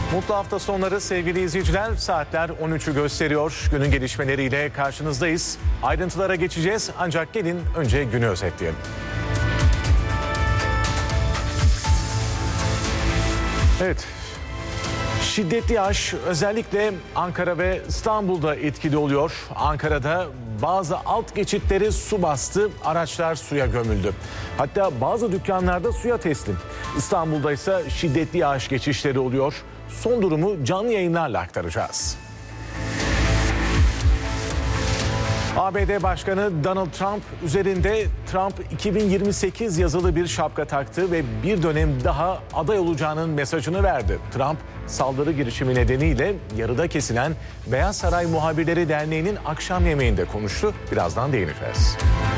Mutlu hafta sonları sevgili izleyiciler. Saatler 13'ü gösteriyor. Günün gelişmeleriyle karşınızdayız. Ayrıntılara geçeceğiz ancak gelin önce günü özetleyelim. Evet. Şiddetli yağış özellikle Ankara ve İstanbul'da etkili oluyor. Ankara'da bazı alt geçitleri su bastı, araçlar suya gömüldü. Hatta bazı dükkanlarda suya teslim. İstanbul'da ise şiddetli yağış geçişleri oluyor. Son durumu canlı yayınlarla aktaracağız. ABD Başkanı Donald Trump üzerinde Trump 2028 yazılı bir şapka taktı ve bir dönem daha aday olacağının mesajını verdi. Trump saldırı girişimi nedeniyle yarıda kesilen Beyaz Saray Muhabirleri Derneği'nin akşam yemeğinde konuştu. Birazdan değineceğiz.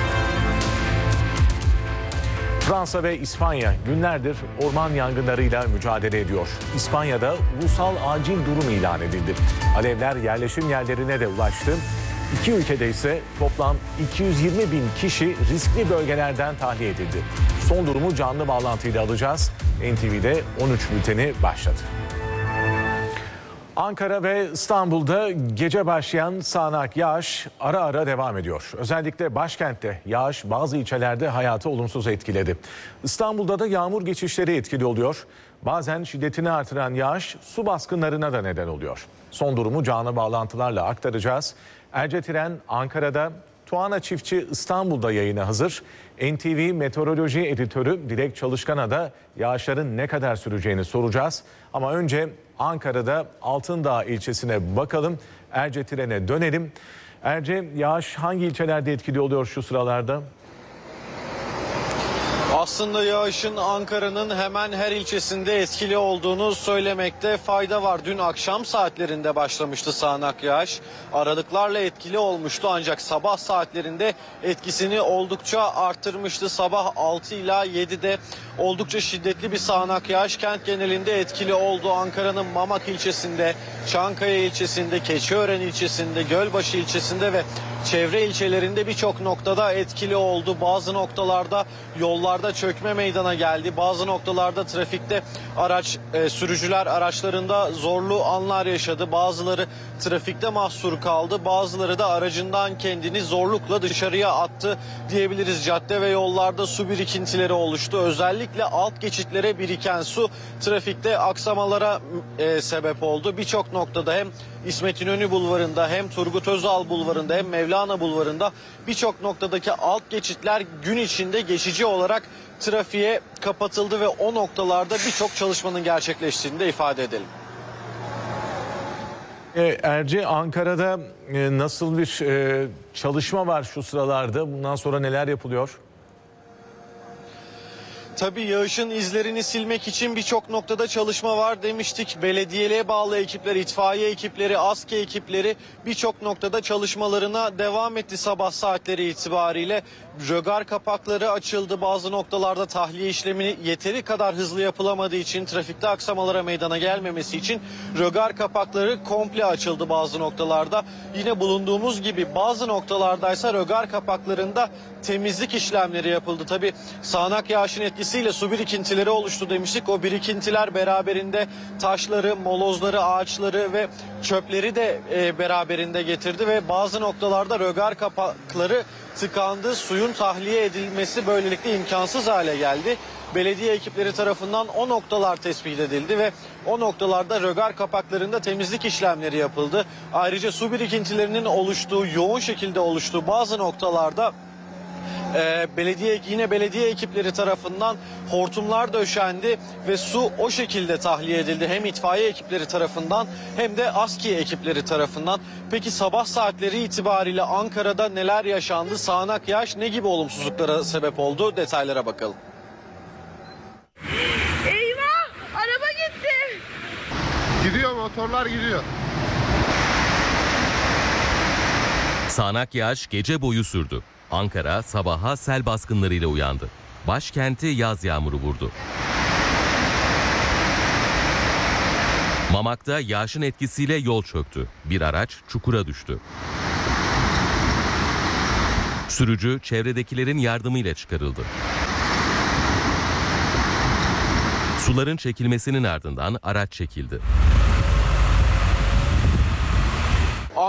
Fransa ve İspanya günlerdir orman yangınlarıyla mücadele ediyor. İspanya'da ulusal acil durum ilan edildi. Alevler yerleşim yerlerine de ulaştı. İki ülkede ise toplam 220 bin kişi riskli bölgelerden tahliye edildi. Son durumu canlı bağlantıyla alacağız. NTV'de 13 bülteni başladı. Ankara ve İstanbul'da gece başlayan sağanak yağış ara ara devam ediyor. Özellikle başkentte yağış bazı ilçelerde hayatı olumsuz etkiledi. İstanbul'da da yağmur geçişleri etkili oluyor. Bazen şiddetini artıran yağış su baskınlarına da neden oluyor. Son durumu canlı bağlantılarla aktaracağız. Ercetiren Ankara'da, Tuana Çiftçi İstanbul'da yayına hazır. NTV Meteoroloji Editörü Dilek Çalışkan'a da yağışların ne kadar süreceğini soracağız. Ama önce Ankara'da Altındağ ilçesine bakalım. Ercetiren'e dönelim. Erce, yağış hangi ilçelerde etkili oluyor şu sıralarda? Aslında yağışın Ankara'nın hemen her ilçesinde etkili olduğunu söylemekte fayda var. Dün akşam saatlerinde başlamıştı sağanak yağış. Aralıklarla etkili olmuştu ancak sabah saatlerinde etkisini oldukça arttırmıştı. Sabah 6 ila 7'de oldukça şiddetli bir sağanak yağış kent genelinde etkili oldu. Ankara'nın Mamak ilçesinde, Çankaya ilçesinde, Keçiören ilçesinde, Gölbaşı ilçesinde ve çevre ilçelerinde birçok noktada etkili oldu. Bazı noktalarda yollarda çökme meydana geldi. Bazı noktalarda trafikte sürücüler araçlarında zorlu anlar yaşadı. Bazıları trafikte mahsur kaldı. Bazıları da aracından kendini zorlukla dışarıya attı diyebiliriz. Cadde ve yollarda su birikintileri oluştu. Özellikle alt geçitlere biriken su trafikte aksamalara sebep oldu. Birçok noktada hem İsmet İnönü Bulvarı'nda hem Turgut Özal Bulvarı'nda hem Mevlana Bulvarı'nda birçok noktadaki alt geçitler gün içinde geçici olarak trafiğe kapatıldı ve o noktalarda birçok çalışmanın gerçekleştiğini de ifade edelim. Erci, Ankara'da nasıl bir çalışma var şu sıralarda? Bundan sonra neler yapılıyor? Tabii yağışın izlerini silmek için birçok noktada çalışma var demiştik. Belediyeliğe bağlı ekipler, itfaiye ekipleri, ASKİ ekipleri birçok noktada çalışmalarına devam etti sabah saatleri itibariyle. Rögar kapakları açıldı. Bazı noktalarda tahliye işlemini yeteri kadar hızlı yapılamadığı için, trafikte aksamalara meydana gelmemesi için rögar kapakları komple açıldı bazı noktalarda. Yine bulunduğumuz gibi bazı noktalardaysa rögar kapaklarında temizlik işlemleri yapıldı. Tabii sağanak yağışın etkisiyle su birikintileri oluştu demiştik. O birikintiler beraberinde taşları, molozları, ağaçları ve çöpleri de beraberinde getirdi ve bazı noktalarda rögar kapakları tıkandı. Suyun tahliye edilmesi böylelikle imkansız hale geldi. Belediye ekipleri tarafından o noktalar tespit edildi ve o noktalarda rögar kapaklarında temizlik işlemleri yapıldı. Ayrıca su birikintilerinin oluştuğu, yoğun şekilde oluştuğu bazı noktalarda belediye ekipleri tarafından hortumlar döşendi ve su o şekilde tahliye edildi. Hem itfaiye ekipleri tarafından hem de ASKİ ekipleri tarafından. Peki sabah saatleri itibariyle Ankara'da neler yaşandı? Sağanak yağış ne gibi olumsuzluklara sebep oldu? Detaylara bakalım. Eyvah! Araba gitti. Gidiyor, motorlar gidiyor. Sağanak yağış gece boyu sürdü. Ankara sabaha sel baskınlarıyla uyandı. Başkenti yaz yağmuru vurdu. Mamak'ta yağışın etkisiyle yol çöktü. Bir araç çukura düştü. Sürücü çevredekilerin yardımıyla çıkarıldı. Suların çekilmesinin ardından araç çekildi.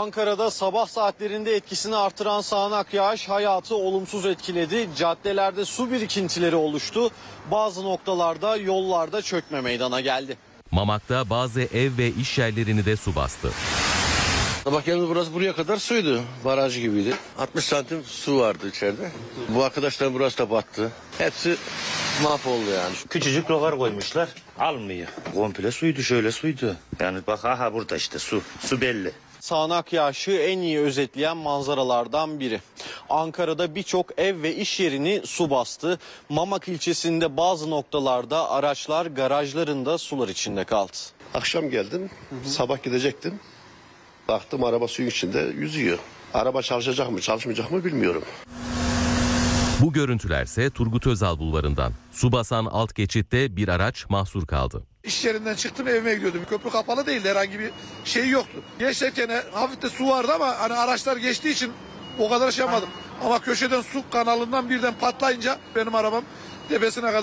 Ankara'da sabah saatlerinde etkisini artıran sağanak yağış hayatı olumsuz etkiledi. Caddelerde su birikintileri oluştu. Bazı noktalarda yollarda çökme meydana geldi. Mamak'ta bazı ev ve iş yerlerini de su bastı. Sabah geldiğimde burası buraya kadar suydu. Baraj gibiydi. 60 santim su vardı içeride. Bu arkadaşlar burası da battı. Hepsi mahvoldu yani. Küçücük rogar koymuşlar. Almıyor. Komple suydu, şöyle suydu. Yani bak aha burada işte su belli. Sağanak yağışı en iyi özetleyen manzaralardan biri. Ankara'da birçok ev ve iş yerini su bastı. Mamak ilçesinde bazı noktalarda araçlar garajlarında sular içinde kaldı. Akşam geldim. Sabah gidecektim. Baktım araba suyun içinde yüzüyor. Araba çalışacak mı çalışmayacak mı bilmiyorum. Bu görüntülerse Turgut Özal bulvarından. Su basan alt geçitte bir araç mahsur kaldı. İş yerinden çıktım evime gidiyordum. Köprü kapalı değildi, herhangi bir şey yoktu. Geçerken hafif de su vardı ama hani araçlar geçtiği için o kadar şey yapmadım. Ama köşeden su kanalından birden patlayınca benim arabam tepesine kadar